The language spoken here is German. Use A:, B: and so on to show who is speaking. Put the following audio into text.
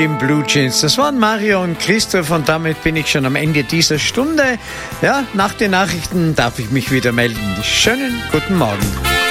A: in Blue Jeans. Das waren Mario und Christoph und damit bin ich schon am Ende dieser Stunde. Ja, nach den Nachrichten darf ich mich wieder melden. Schönen guten Morgen.